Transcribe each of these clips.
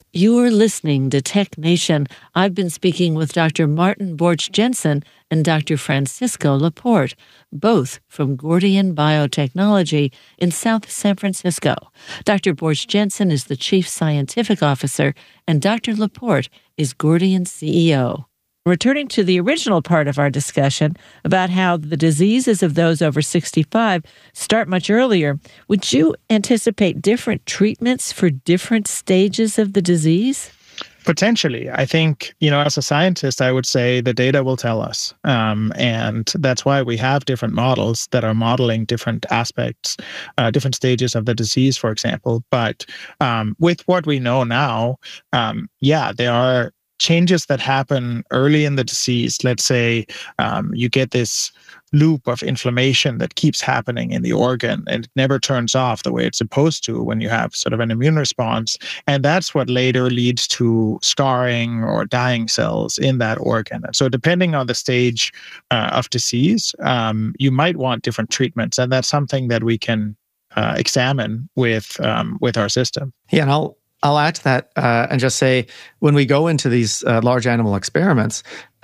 You're listening to Tech Nation. I've been speaking with Dr. Martin Borch-Jensen and Dr. Francisco Laporte, both from Gordian Biotechnology in South San Francisco. Dr. Borch-Jensen is the Chief Scientific Officer, and Dr. Laporte is Gordian's CEO. Returning to the original part of our discussion about how the diseases of those over 65 start much earlier, would you anticipate different treatments for different stages of the disease? Potentially. I think, as a scientist, I would say the data will tell us. And that's why we have different models that are modeling different aspects, different stages of the disease, for example. But with what we know now, there are changes that happen early in the disease. Let's say you get this loop of inflammation that keeps happening in the organ and it never turns off the way it's supposed to when you have sort of an immune response. And that's what later leads to scarring or dying cells in that organ. And so depending on the stage of disease, you might want different treatments. And that's something that we can examine with our system. Yeah, and I'll add to that and just say, when we go into these large animal experiments,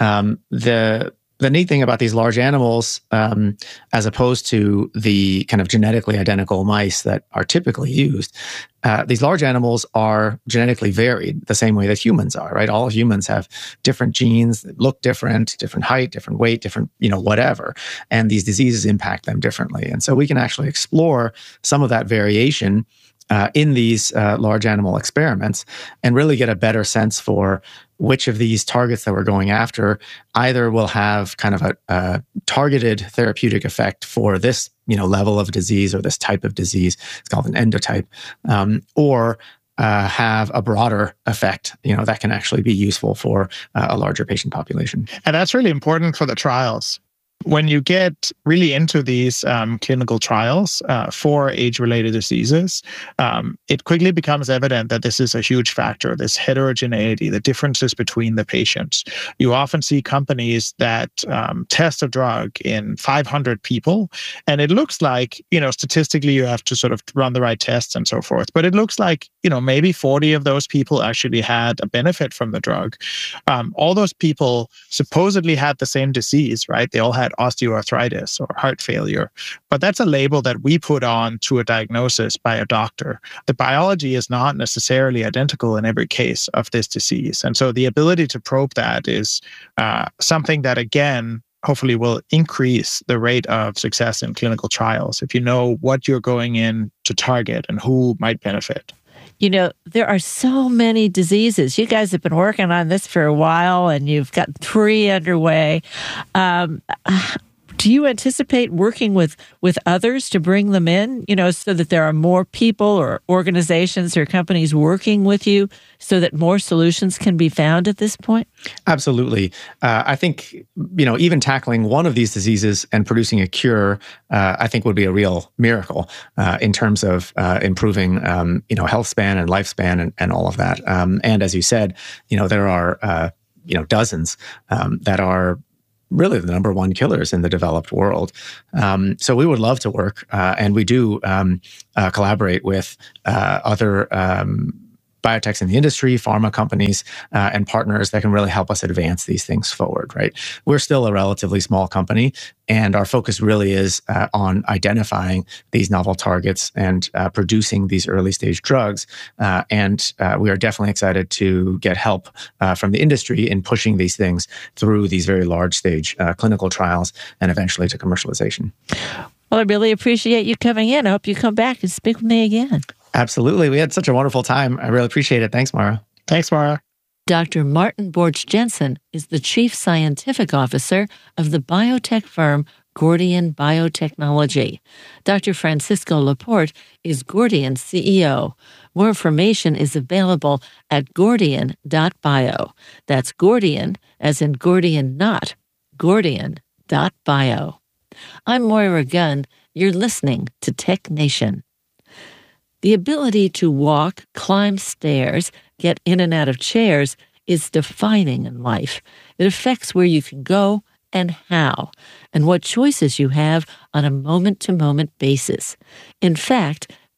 the neat thing about these large animals, as opposed to the kind of genetically identical mice that are typically used, these large animals are genetically varied the same way that humans are, right? All humans have different genes that look different height, different weight, different, whatever. And these diseases impact them differently. And so we can actually explore some of that variation in these large animal experiments and really get a better sense for which of these targets that we're going after either will have kind of a targeted therapeutic effect for this, level of disease or this type of disease. It's called an endotype, or have a broader effect, that can actually be useful for a larger patient population. And that's really important for the trials. When you get really into these clinical trials for age-related diseases, it quickly becomes evident that this is a huge factor, this heterogeneity, the differences between the patients. You often see companies that test a drug in 500 people, and it looks like, statistically you have to sort of run the right tests and so forth, but it looks like, maybe 40 of those people actually had a benefit from the drug. All those people supposedly had the same disease, right? They all had osteoarthritis or heart failure. But that's a label that we put on to a diagnosis by a doctor. The biology is not necessarily identical in every case of this disease. And so the ability to probe that is something that, again, hopefully will increase the rate of success in clinical trials if you know what you're going in to target and who might benefit. There are so many diseases. You guys have been working on this for a while, and you've got 3 underway. Do you anticipate working with others to bring them in, so that there are more people or organizations or companies working with you so that more solutions can be found at this point? Absolutely. I think, even tackling one of these diseases and producing a cure, I think would be a real miracle in terms of improving, health span and lifespan and all of that. And as you said, there are, dozens that are really the number one killers in the developed world. So we would love to work, and we do collaborate with other biotechs in the industry, pharma companies, and partners that can really help us advance these things forward, right? We're still a relatively small company, and our focus really is on identifying these novel targets and producing these early stage drugs. And we are definitely excited to get help from the industry in pushing these things through these very large stage clinical trials and eventually to commercialization. Well, I really appreciate you coming in. I hope you come back and speak with me again. Absolutely. We had such a wonderful time. I really appreciate it. Thanks, Mara. Thanks, Mara. Dr. Martin Borch-Jensen is the Chief Scientific Officer of the biotech firm Gordian Biotechnology. Dr. Francisco Laporte is Gordian's CEO. More information is available at gordian.bio. That's Gordian, as in Gordian not, gordian.bio. I'm Moira Gunn. You're listening to Tech Nation. The ability to walk, climb stairs, get in and out of chairs is defining in life. It affects where you can go and how, and what choices you have on a moment-to-moment basis. In fact,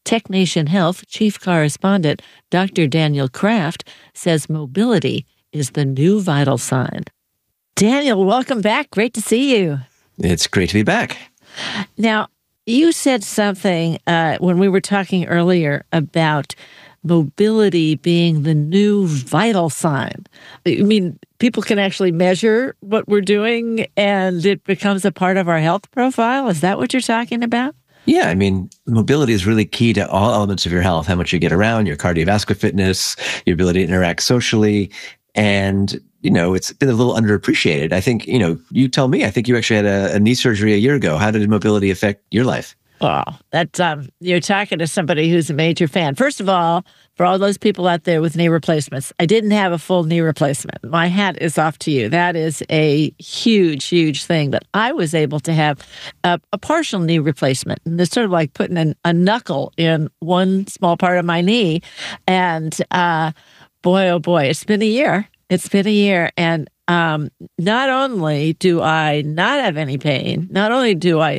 TechNation Health chief correspondent Dr. Daniel Kraft says mobility is the new vital sign. Daniel, welcome back. Great to see you. It's great to be back. Now, you said something when we were talking earlier about mobility being the new vital sign. I mean, people can actually measure what we're doing and it becomes a part of our health profile. Is that what you're talking about? Yeah, I mean, mobility is really key to all elements of your health, how much you get around, your cardiovascular fitness, your ability to interact socially. And, it's been a little underappreciated. I think, you tell me, I think you actually had a knee surgery a year ago. How did mobility affect your life? Well, that's you're talking to somebody who's a major fan. First of all, for all those people out there with knee replacements, I didn't have a full knee replacement. My hat is off to you. That is a huge, huge thing. But I was able to have a partial knee replacement. And it's sort of like putting a knuckle in one small part of my knee. And boy, oh boy, it's been a year. And not only do I not have any pain, not only do I,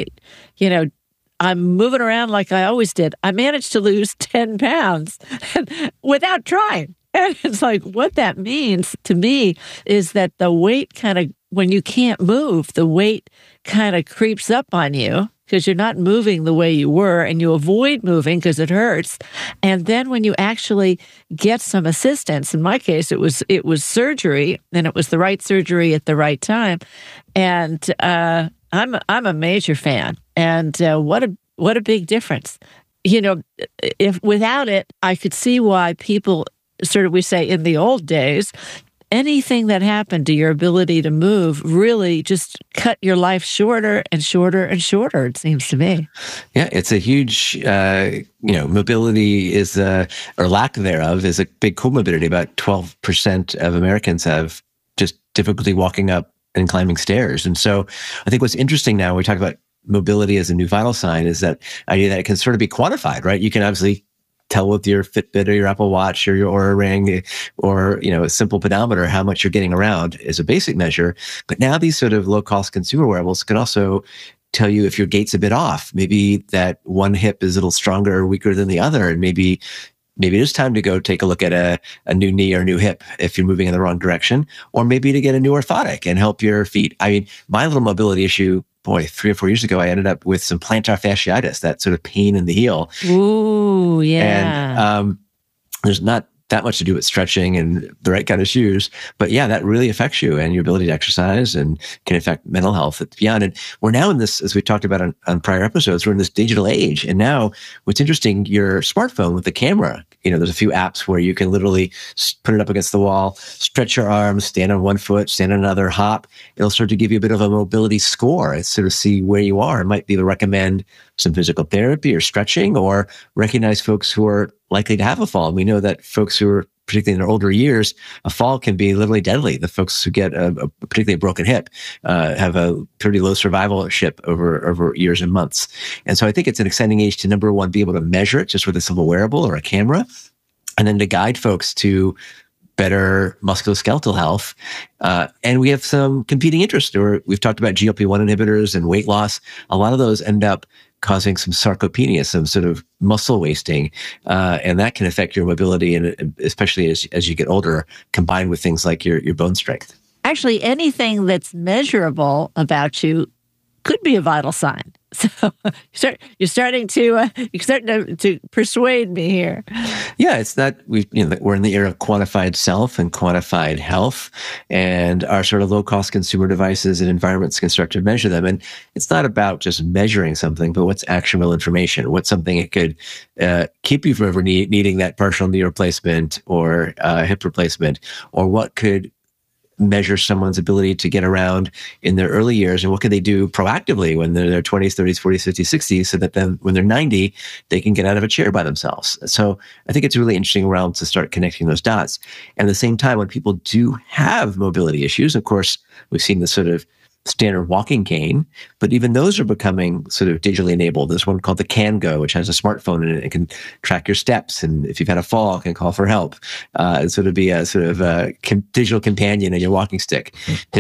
I'm moving around like I always did. I managed to lose 10 pounds without trying. And it's like, what that means to me is that the weight when you can't move, the weight kind of creeps up on you because you're not moving the way you were and you avoid moving because it hurts. And then when you actually get some assistance, in my case, it was surgery, and it was the right surgery at the right time. And I'm a major fan. And what a big difference. If without it, I could see why people we say in the old days, anything that happened to your ability to move really just cut your life shorter and shorter and shorter, it seems to me. Yeah, it's a huge, mobility is, or lack thereof, is a big comorbidity. About 12% of Americans have just difficulty walking up and climbing stairs. And so I think what's interesting now, when we talk about mobility as a new vital sign, is that idea that it can sort of be quantified, right? You can obviously tell with your Fitbit or your Apple Watch or your Oura Ring or, a simple pedometer how much you're getting around is a basic measure. But now these sort of low-cost consumer wearables can also tell you if your gait's a bit off. Maybe that one hip is a little stronger or weaker than the other. And maybe it is time to go take a look at a new knee or a new hip if you're moving in the wrong direction, or maybe to get a new orthotic and help your feet. I mean, my little mobility issue, 3 or 4 years ago, I ended up with some plantar fasciitis, that sort of pain in the heel. Ooh, yeah. And there's not that much to do with stretching and the right kind of shoes. But yeah, that really affects you and your ability to exercise and can affect mental health beyond. And we're now in this, as we talked about on prior episodes, we're in this digital age. And now what's interesting, your smartphone with the camera, there's a few apps where you can literally put it up against the wall, stretch your arms, stand on one foot, stand on another, hop. It'll start to give you a bit of a mobility score and sort of see where you are. It might be to recommend some physical therapy or stretching, or recognize folks who are likely to have a fall. And we know that folks who are, particularly in their older years, a fall can be literally deadly. The folks who get particularly a broken hip have a pretty low survivalship over years and months. And so I think it's an exciting age to, number one, be able to measure it just with a simple wearable or a camera, and then to guide folks to better musculoskeletal health. And we have some competing interests. Or we've talked about GLP-1 inhibitors and weight loss. A lot of those end up causing some sarcopenia, some sort of muscle wasting. And that can affect your mobility, and especially as you get older, combined with things like your bone strength. Actually, anything that's measurable about you could be a vital sign. So you're starting to persuade me here. Yeah, it's that we're in the era of quantified self and quantified health, and our sort of low-cost consumer devices and environments can start to measure them. And it's not about just measuring something, but what's actionable information? What's something it could keep you from ever needing that partial knee replacement or hip replacement, or what could measure someone's ability to get around in their early years, and what can they do proactively when they're in their 20s, 30s, 40s, 50s, 60s, so that then when they're 90, they can get out of a chair by themselves. So I think it's a really interesting realm to start connecting those dots. And at the same time, when people do have mobility issues, of course, we've seen the sort of standard walking cane, but even those are becoming sort of digitally enabled. There's one called the CanGo, which has a smartphone in it. It can track your steps, and if you've had a fall, it can call for help. And sort of be a sort of a digital companion in your walking stick.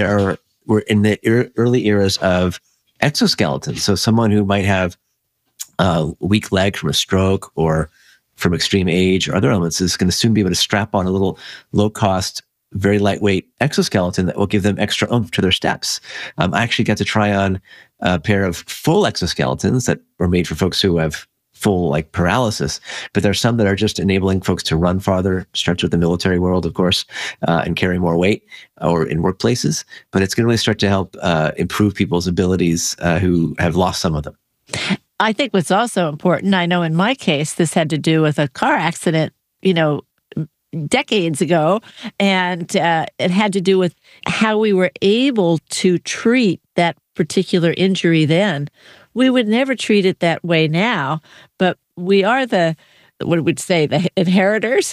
We're in the early eras of exoskeletons. So someone who might have weak leg from a stroke or from extreme age or other elements is going to soon be able to strap on a little low-cost, very lightweight exoskeleton that will give them extra oomph to their steps. I actually got to try on a pair of full exoskeletons that were made for folks who have full like paralysis, but there's some that are just enabling folks to run farther, stretch with the military world, of course, and carry more weight or in workplaces. But it's going to really start to help improve people's abilities who have lost some of them. I think what's also important, I know in my case, this had to do with a car accident, decades ago, and it had to do with how we were able to treat that particular injury then. We would never treat it that way now, but we are the inheritors.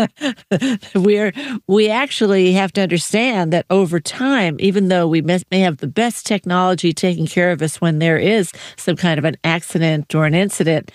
We actually have to understand that over time, even though we may have the best technology taking care of us when there is some kind of an accident or an incident,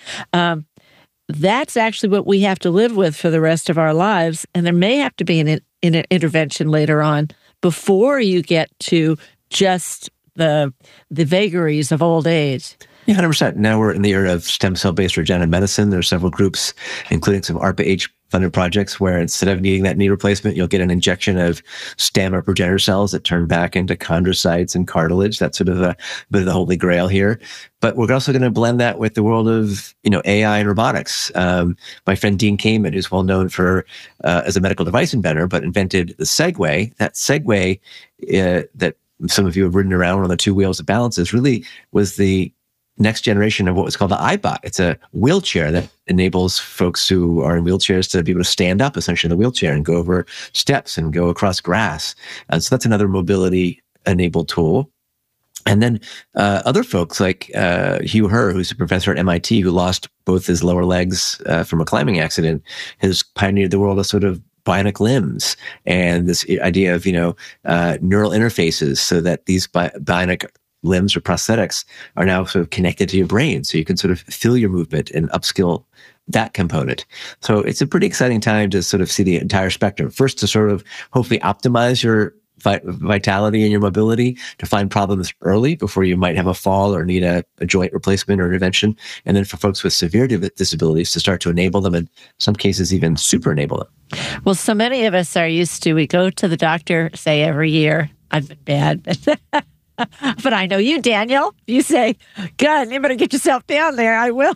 that's actually what we have to live with for the rest of our lives. And there may have to be an intervention later on before you get to just the vagaries of old age. Yeah, 100%. Now we're in the era of stem cell-based regenerative medicine. There are several groups, including some ARPA-H funded projects where instead of needing that knee replacement, you'll get an injection of stem or progenitor cells that turn back into chondrocytes and cartilage. That's sort of a bit of the holy grail here. But we're also going to blend that with the world of, AI and robotics. My friend Dean Kamen, who's well known for as a medical device inventor, but invented the Segway. That Segway that some of you have ridden around on the two wheels of balances really was the next generation of what was called the iBot. It's a wheelchair that enables folks who are in wheelchairs to be able to stand up essentially in the wheelchair and go over steps and go across grass. So that's another mobility-enabled tool. And then other folks like Hugh Herr, who's a professor at MIT, who lost both his lower legs from a climbing accident, has pioneered the world of sort of bionic limbs and this idea of, neural interfaces so that these bionic limbs or prosthetics are now sort of connected to your brain. So you can sort of feel your movement and upskill that component. So it's a pretty exciting time to sort of see the entire spectrum. First, to sort of hopefully optimize your vitality and your mobility, to find problems early before you might have a fall or need a joint replacement or intervention. And then for folks with severe disabilities to start to enable them, in some cases even super enable them. Well, so many of us are used to, we go to the doctor, say every year. I've been bad. But I know you, Daniel. You say, God, you better get yourself down there. I will.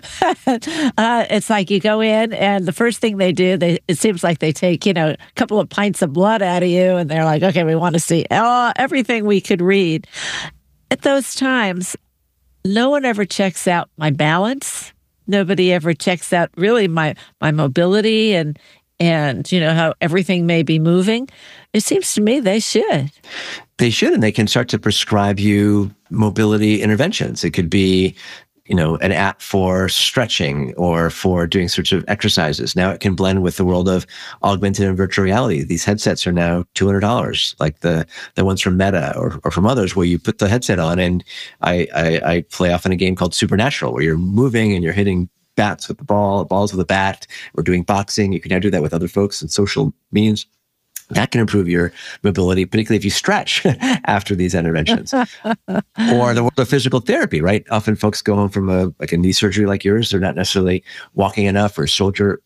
It's like you go in and the first thing they do, it seems like they take, a couple of pints of blood out of you and they're like, okay, we want to see everything we could read. At those times, no one ever checks out my balance. Nobody ever checks out really my mobility and how everything may be moving. It seems to me they should. They should, and they can start to prescribe you mobility interventions. It could be, an app for stretching or for doing sorts of exercises. Now it can blend with the world of augmented and virtual reality. These headsets are now $200, like the ones from Meta or from others, where you put the headset on. And I play often a game called Supernatural, where you're moving and you're hitting bats with the balls with a bat, or doing boxing. You can now do that with other folks in social means. That can improve your mobility, particularly if you stretch after these interventions. Or the world of physical therapy, right? Often folks go home from a knee surgery like yours. They're not necessarily walking enough, or shoulder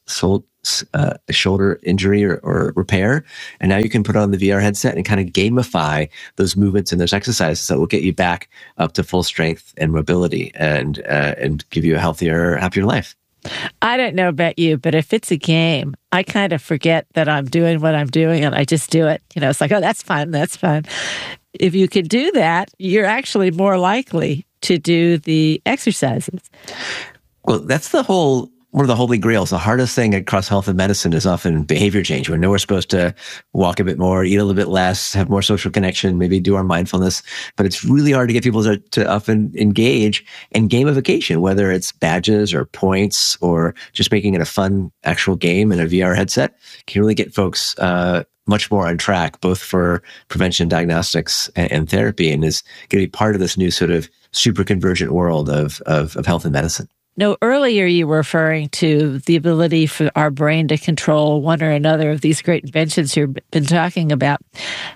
injury or repair. And now you can put on the VR headset and kind of gamify those movements and those exercises that will get you back up to full strength and mobility and give you a healthier, happier life. I don't know about you, but if it's a game, I kind of forget that I'm doing what I'm doing and I just do it. It's like, oh, that's fun. That's fun. If you can do that, you're actually more likely to do the exercises. Well, that's one of the holy grails. The hardest thing across health and medicine is often behavior change. We know we're supposed to walk a bit more, eat a little bit less, have more social connection, maybe do our mindfulness. But it's really hard to get people to often engage in gamification, whether it's badges or points or just making it a fun actual game in a VR headset. Can really get folks much more on track, both for prevention, diagnostics, and therapy, and is going to be part of this new sort of super convergent world of health and medicine. No, earlier you were referring to the ability for our brain to control one or another of these great inventions you've been talking about.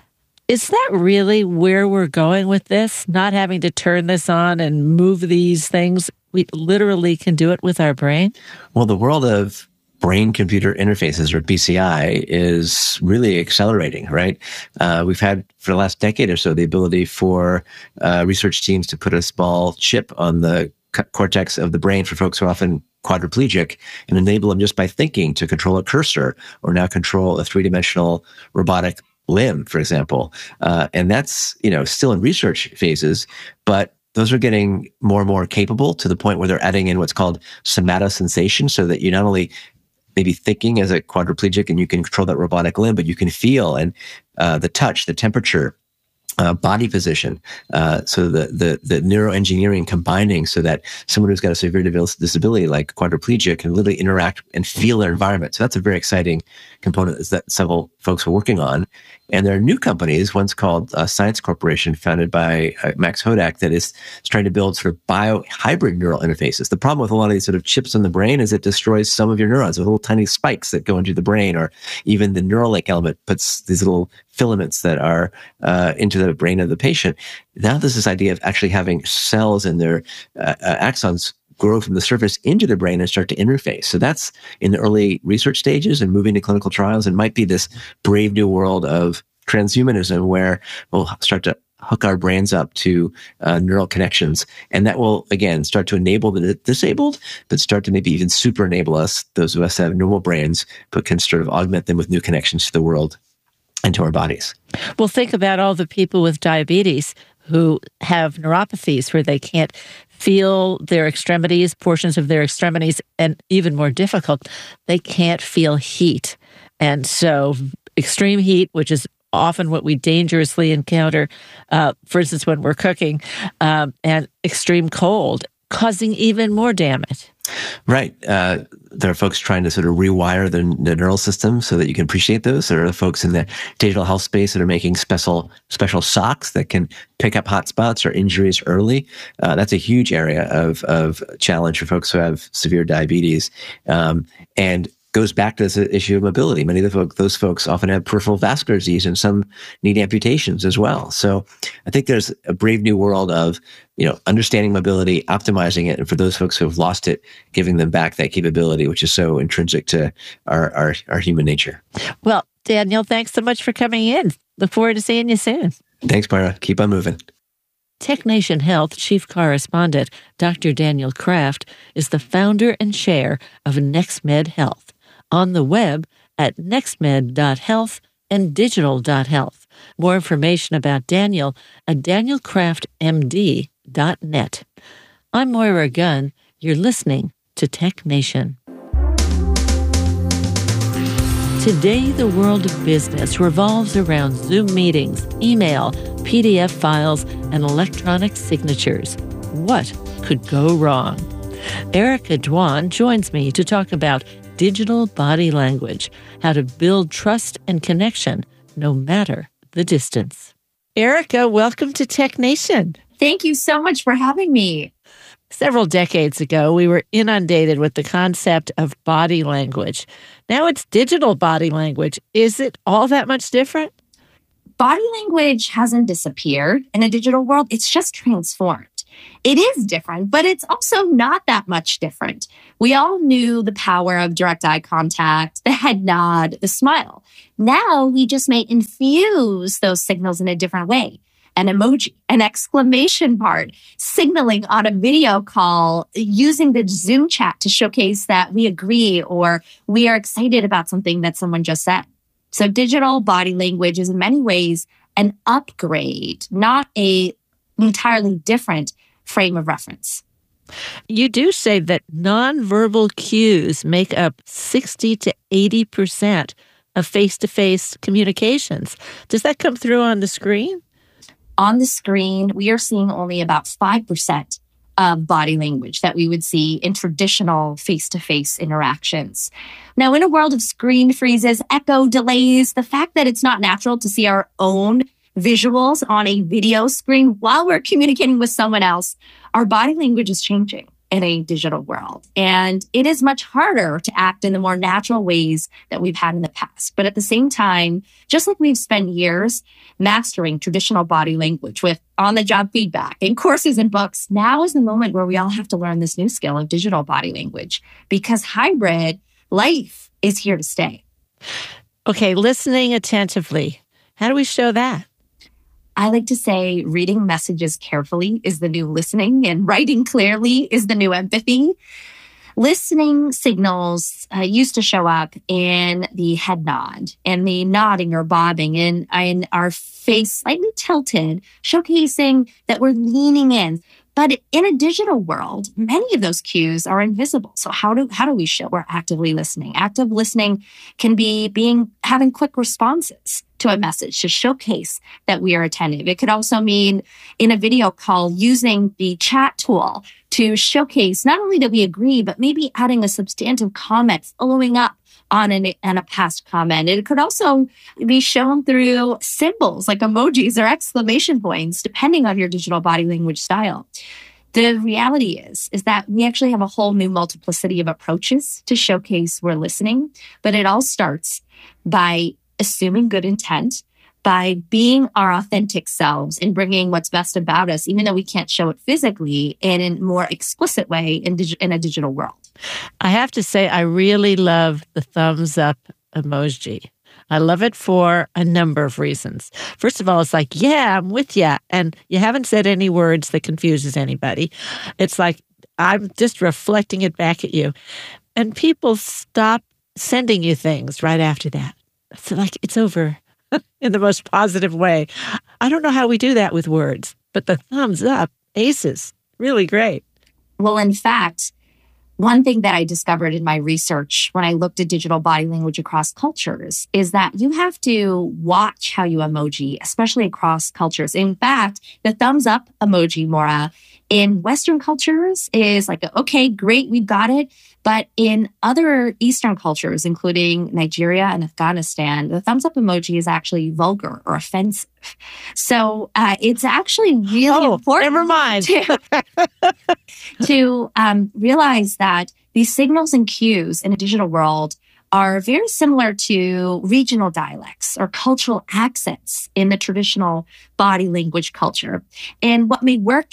Is that really where we're going with this? Not having to turn this on and move these things? We literally can do it with our brain? Well, the world of brain-computer interfaces, or BCI, is really accelerating, right? We've had, for the last decade or so, the ability for research teams to put a small chip on the cortex of the brain for folks who are often quadriplegic and enable them just by thinking to control a cursor or now control a three-dimensional robotic limb, for example. And that's, still in research phases, but those are getting more and more capable to the point where they're adding in what's called somatosensation, so that you not only maybe thinking as a quadriplegic and you can control that robotic limb, but you can feel and the touch, the temperature, body position. So the neuroengineering combining so that someone who's got a severe disability like quadriplegia can literally interact and feel their environment. So that's a very exciting component that several folks are working on. And there are new companies, one's called Science Corporation, founded by Max Hodak, that is trying to build sort of bio-hybrid neural interfaces. The problem with a lot of these sort of chips in the brain is it destroys some of your neurons with little tiny spikes that go into the brain, or even the Neuralink element puts these little filaments that are into the brain of the patient. Now there's this idea of actually having cells in their axons grow from the surface into the brain and start to interface. So that's in the early research stages and moving to clinical trials, and might be this brave new world of transhumanism where we'll start to hook our brains up to neural connections. And that will, again, start to enable the disabled, but start to maybe even super enable us, those of us that have normal brains, but can sort of augment them with new connections to the world and to our bodies. Well, think about all the people with diabetes who have neuropathies where they can't feel their extremities, portions of their extremities, and even more difficult, they can't feel heat. And so extreme heat, which is often what we dangerously encounter, for instance, when we're cooking, and extreme cold, causing even more damage. Right. There are folks trying to sort of rewire the neural system so that you can appreciate those. There are folks in the digital health space that are making special socks that can pick up hot spots or injuries early. That's a huge area of challenge for folks who have severe diabetes. And goes back to this issue of mobility. Many of those folks often have peripheral vascular disease, and some need amputations as well. So I think there's a brave new world of, understanding mobility, optimizing it, and for those folks who have lost it, giving them back that capability, which is so intrinsic to our human nature. Well, Daniel, thanks so much for coming in. Look forward to seeing you soon. Thanks, Myra. Keep on moving. TechNation Health Chief Correspondent Dr. Daniel Kraft is the founder and chair of NextMed Health, on the web at nextmed.health and digital.health. More information about Daniel at danielkraftmd.net. I'm Moira Gunn. You're listening to Tech Nation. Today, the world of business revolves around Zoom meetings, email, PDF files, and electronic signatures. What could go wrong? Erica Dwan joins me to talk about digital body language, how to build trust and connection no matter the distance. Erica, welcome to Tech Nation. Thank you so much for having me. Several decades ago, we were inundated with the concept of body language. Now it's digital body language. Is it all that much different? Body language hasn't disappeared in a digital world. It's just transformed. It is different, but it's also not that much different. We all knew the power of direct eye contact, the head nod, the smile. Now we just may infuse those signals in a different way. An emoji, an exclamation mark, signaling on a video call, using the Zoom chat to showcase that we agree or we are excited about something that someone just said. So digital body language is in many ways an upgrade, not an entirely different frame of reference. You do say that nonverbal cues make up 60 to 80% of face-to-face communications. Does that come through on the screen? On the screen, we are seeing only about 5% of body language that we would see in traditional face-to-face interactions. Now, in a world of screen freezes, echo delays, the fact that it's not natural to see our own visuals on a video screen while we're communicating with someone else, our body language is changing. in a digital world. And it is much harder to act in the more natural ways that we've had in the past. But at the same time, just like we've spent years mastering traditional body language with on-the-job feedback and courses and books, now is the moment where we all have to learn this new skill of digital body language, because hybrid life is here to stay. Okay, listening attentively. How do we show that? I like to say reading messages carefully is the new listening, and writing clearly is the new empathy. Listening signals used to show up in the head nod and the nodding or bobbing and our face slightly tilted, showcasing that we're leaning in. But in a digital world, many of those cues are invisible. So how do we show we're actively listening? Active listening can be having quick responses to a message to showcase that we are attentive. It could also mean in a video call using the chat tool to showcase not only that we agree, but maybe adding a substantive comment, following up on a past comment. It could also be shown through symbols like emojis or exclamation points, depending on your digital body language style. The reality is that we actually have a whole new multiplicity of approaches to showcase we're listening, but it all starts by assuming good intent, by being our authentic selves and bringing what's best about us, even though we can't show it physically, in a more explicit way in a digital world. I have to say, I really love the thumbs up emoji. I love it for a number of reasons. First of all, it's like, yeah, I'm with you. And you haven't said any words that confuses anybody. It's like, I'm just reflecting it back at you. And people stop sending you things right after that. It's like, it's over in the most positive way. I don't know how we do that with words, but the thumbs up, aces, really great. Well, in fact, one thing that I discovered in my research when I looked at digital body language across cultures is that you have to watch how you emoji, especially across cultures. In fact, the thumbs up emoji, Maura, in Western cultures is like, okay, great, we got it. But in other Eastern cultures, including Nigeria and Afghanistan, the thumbs up emoji is actually vulgar or offensive. So it's actually really important. Never mind. to realize that these signals and cues in a digital world are very similar to regional dialects or cultural accents in the traditional body language culture. And what may work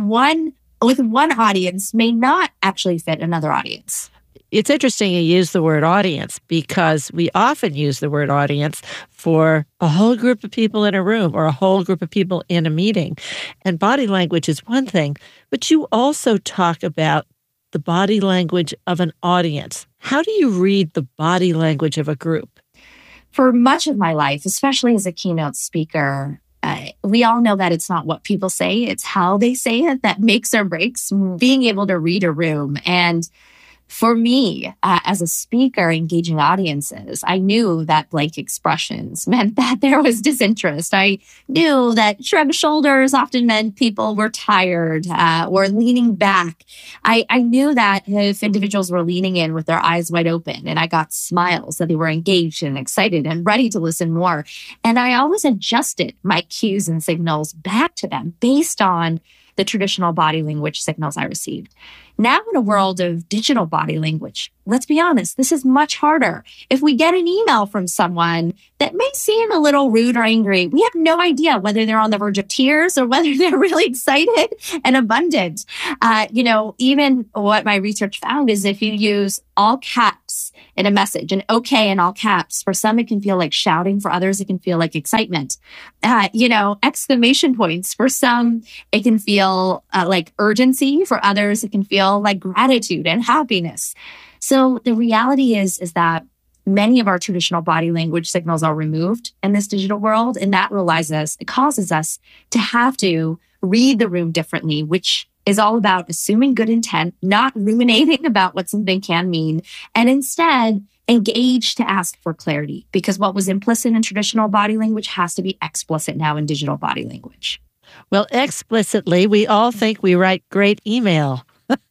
with one audience may not actually fit another audience. It's interesting you use the word audience, because we often use the word audience for a whole group of people in a room or a whole group of people in a meeting. And body language is one thing, but you also talk about the body language of an audience. How do you read the body language of a group? For much of my life, especially as a keynote speaker, we all know that it's not what people say, it's how they say it that makes or breaks being able to read a room. And for me, as a speaker engaging audiences, I knew that blank expressions meant that there was disinterest. I knew that shrugged shoulders often meant people were tired or leaning back. I knew that if individuals were leaning in with their eyes wide open and I got smiles, that they were engaged and excited and ready to listen more. And I always adjusted my cues and signals back to them based on the traditional body language signals I received. Now in a world of digital body language, let's be honest, this is much harder. If we get an email from someone that may seem a little rude or angry, we have no idea whether they're on the verge of tears or whether they're really excited and abundant. Even what my research found is if you use all caps in a message and okay in all caps, for some it can feel like shouting, for others it can feel like excitement. Exclamation points, for some it can feel like urgency, for others it can feel like gratitude and happiness. So the reality is that many of our traditional body language signals are removed in this digital world, and that it causes us to have to read the room differently, which is all about assuming good intent, not ruminating about what something can mean, and instead engage to ask for clarity, because what was implicit in traditional body language has to be explicit now in digital body language. Well, explicitly, we all think we write great email.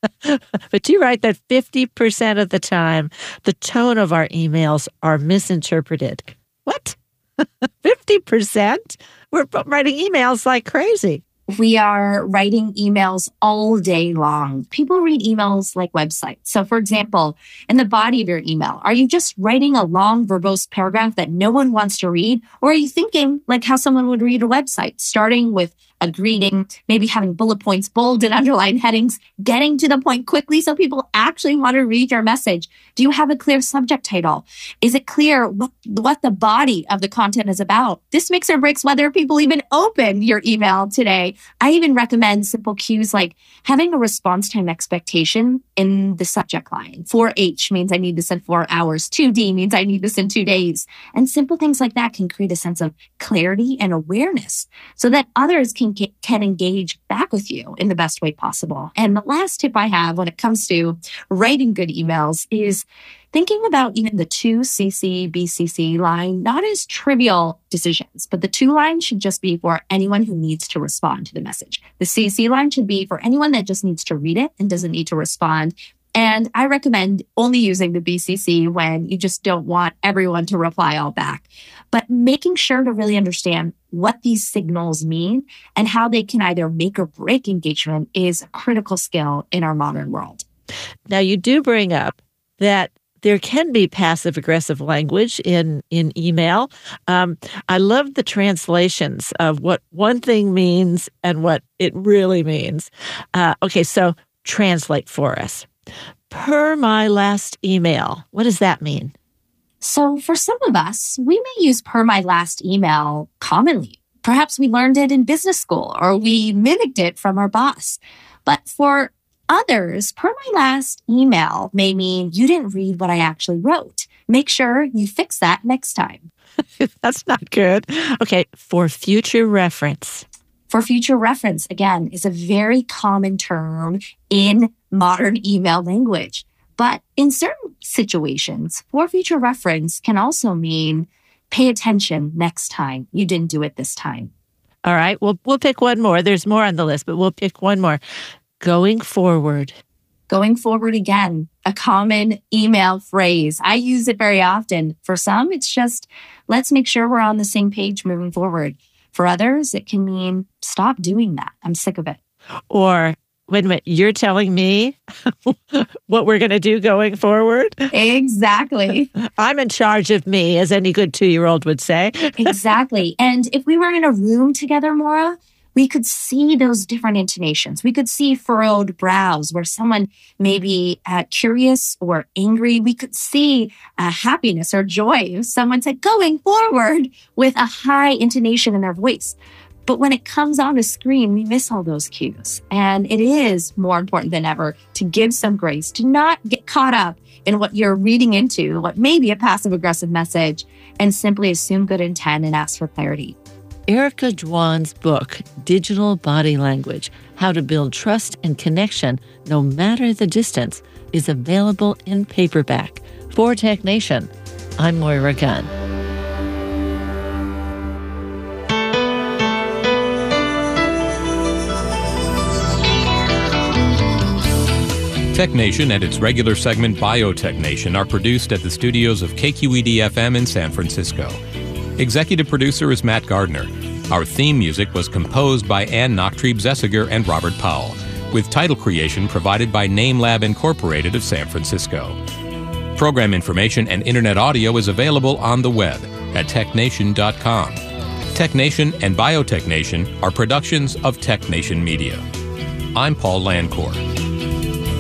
But you write that 50% of the time, the tone of our emails are misinterpreted. What? 50%? We're writing emails like crazy. We are writing emails all day long. People read emails like websites. So for example, in the body of your email, are you just writing a long verbose paragraph that no one wants to read? Or are you thinking like how someone would read a website, starting with a greeting, maybe having bullet points, bold and underlined headings, getting to the point quickly so people actually want to read your message? Do you have a clear subject title? Is it clear what the body of the content is about? This makes or breaks whether people even open your email today. I even recommend simple cues like having a response time expectation in the subject line. 4H means I need this in 4 hours. 2D means I need this in 2 days. And simple things like that can create a sense of clarity and awareness so that others can engage back with you in the best way possible. And the last tip I have when it comes to writing good emails is thinking about even the 2CC, BCC line, not as trivial decisions, but the 2 line should just be for anyone who needs to respond to the message. The CC line should be for anyone that just needs to read it and doesn't need to respond. And I recommend only using the BCC when you just don't want everyone to reply all back. But making sure to really understand what these signals mean and how they can either make or break engagement is a critical skill in our modern world. Now, you do bring up that there can be passive-aggressive language in email. I love the translations of what one thing means and what it really means. Okay, so translate for us. Per my last email. What does that mean? So for some of us, we may use per my last email commonly. Perhaps we learned it in business school or we mimicked it from our boss. But for others, per my last email may mean you didn't read what I actually wrote. Make sure you fix that next time. That's not good. Okay, for future reference. For future reference, again, is a very common term in modern email language. But in certain situations, for future reference can also mean pay attention next time. You didn't do it this time. All right, we'll pick one more. There's more on the list, but we'll pick one more. Going forward. Going forward again, a common email phrase. I use it very often. For some, it's just, let's make sure we're on the same page moving forward. For others, it can mean, stop doing that. I'm sick of it. Or, wait a minute, you're telling me what we're going to do going forward? Exactly. I'm in charge of me, as any good 2-year-old would say. Exactly. And if we were in a room together, Maura, we could see those different intonations. We could see furrowed brows where someone may be curious or angry. We could see happiness or joy if someone said going forward with a high intonation in their voice. But when it comes on a screen, we miss all those cues. And it is more important than ever to give some grace, to not get caught up in what you're reading into, what may be a passive-aggressive message, and simply assume good intent and ask for clarity. Erica Dwan's book, Digital Body Language, How to Build Trust and Connection No Matter the Distance, is available in paperback. For Tech Nation, I'm Moira Gunn. Tech Nation and its regular segment Biotech Nation are produced at the studios of KQED-FM in San Francisco. Executive producer is Matt Gardner. Our theme music was composed by Ann Nachtrieb-Zessiger and Robert Powell, with title creation provided by NameLab Incorporated of San Francisco. Program information and internet audio is available on the web at technation.com. Tech Nation and Biotech Nation are productions of Tech Nation Media. I'm Paul Lancourt.